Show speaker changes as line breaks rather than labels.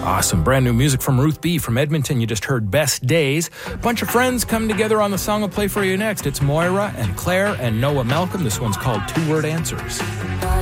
Awesome. Brand new music from Ruth B. From Edmonton, you just heard Best Days. Bunch of friends come together on the song I'll play for you next. It's Moira and Claire and Noah Malcolm. This one's called Two Word Answers.
But